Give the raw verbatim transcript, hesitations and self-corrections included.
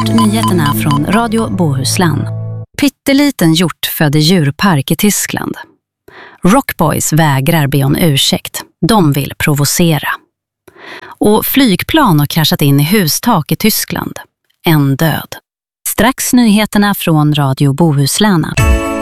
Först nyheterna från Radio Bohuslän. Pytteliten hjort födde djurpark i Tyskland. Rockboys vägrar be om ursäkt. De vill provocera. Och flygplan har kraschat in i hustak i Tyskland. En död. Strax nyheterna från Radio Bohuslän.